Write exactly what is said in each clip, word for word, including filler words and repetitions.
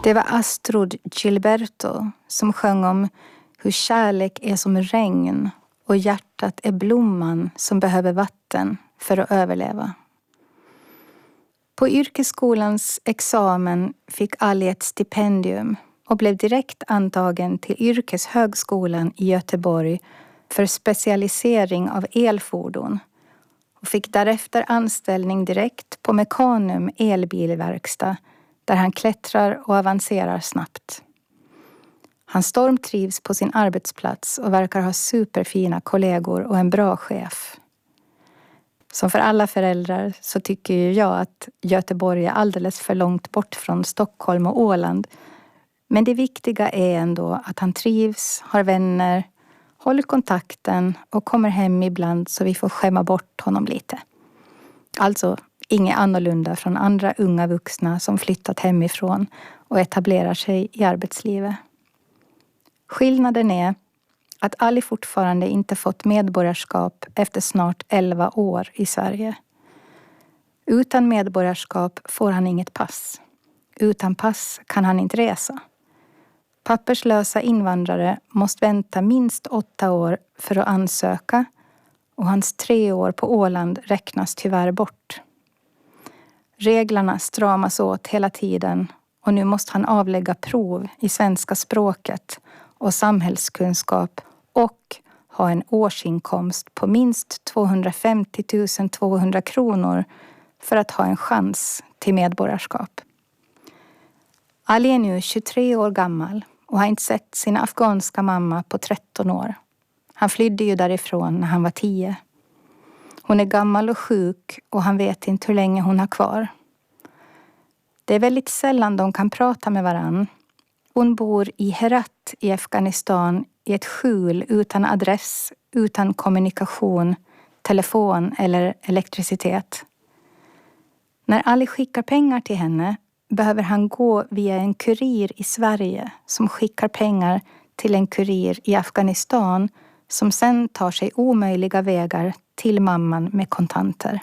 Det var Astrud Gilberto som sjöng om hur kärlek är som regn och hjärtat är blomman som behöver vatten för att överleva. På yrkesskolans examen fick Ali ett stipendium och blev direkt antagen till Yrkeshögskolan i Göteborg för specialisering av elfordon och fick därefter anställning direkt på Mekanum elbilverkstad där han klättrar och avancerar snabbt. Han stormtrivs på sin arbetsplats och verkar ha superfina kollegor och en bra chef. Som för alla föräldrar så tycker ju jag att Göteborg är alldeles för långt bort från Stockholm och Åland. Men det viktiga är ändå att han trivs, har vänner, håller kontakten och kommer hem ibland så vi får skämma bort honom lite. Alltså inget annorlunda från andra unga vuxna som flyttat hemifrån och etablerar sig i arbetslivet. Skillnaden är att Ali fortfarande inte fått medborgarskap efter snart elva år i Sverige. Utan medborgarskap får han inget pass. Utan pass kan han inte resa. Papperslösa invandrare måste vänta minst åtta år för att ansöka och hans tre år på Åland räknas tyvärr bort. Reglerna stramas åt hela tiden och nu måste han avlägga prov i svenska språket och samhällskunskap och ha en årsinkomst på minst tvåhundrafemtio tusen tvåhundra kronor för att ha en chans till medborgarskap. Ali är nu tjugotre år gammal och har inte sett sin afghanska mamma på tretton år. Han flydde ju därifrån när han var tio. Hon är gammal och sjuk och han vet inte hur länge hon har kvar. Det är väldigt sällan de kan prata med varann. Hon bor i Herat i Afghanistan i ett skjul utan adress, utan kommunikation, telefon eller elektricitet. När Ali skickar pengar till henne behöver han gå via en kurir i Sverige som skickar pengar till en kurir i Afghanistan som sen tar sig omöjliga vägar till mamman med kontanter.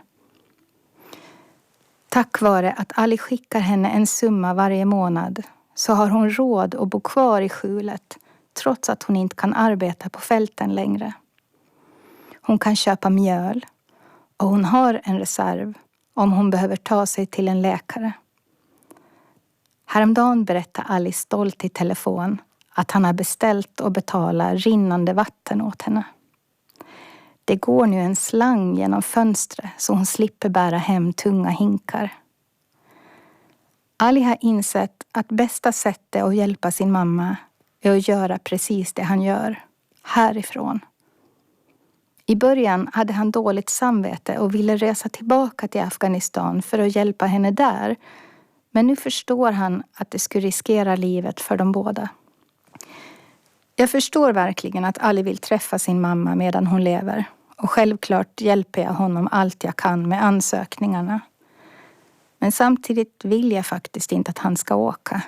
Tack vare att Ali skickar henne en summa varje månad så har hon råd att bo kvar i skjulet trots att hon inte kan arbeta på fälten längre. Hon kan köpa mjöl och hon har en reserv om hon behöver ta sig till en läkare. Häromdagen berättar Ali stolt i telefon att han har beställt och betalat rinnande vatten åt henne. Det går nu en slang genom fönstret så hon slipper bära hem tunga hinkar. Ali har insett att bästa sättet att hjälpa sin mamma är att göra precis det han gör, härifrån. I början hade han dåligt samvete och ville resa tillbaka till Afghanistan för att hjälpa henne där. Men nu förstår han att det skulle riskera livet för dem båda. Jag förstår verkligen att Ali vill träffa sin mamma medan hon lever. Och självklart hjälper jag honom allt jag kan med ansökningarna. Men samtidigt vill jag faktiskt inte att han ska åka.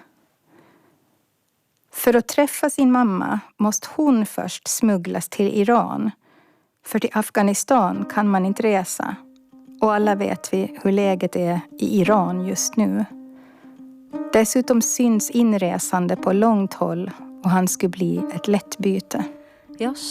För att träffa sin mamma måste hon först smugglas till Iran. För till Afghanistan kan man inte resa. Och alla vet vi hur läget är i Iran just nu. Dessutom syns inresande på långt håll och han skulle bli ett lätt byte. Jag